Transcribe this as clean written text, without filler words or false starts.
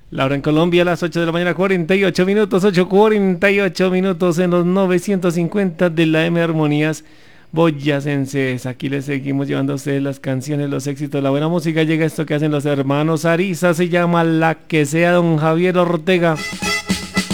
La hora en Colombia a las 8 de la mañana, 48 minutos, 8:48 minutos en los 950 de la M Armonías boyacenses. Aquí les seguimos llevando a ustedes las canciones, los éxitos, la buena música. Llega esto que hacen los hermanos Ariza, se llama La que sea, don Javier Ortega.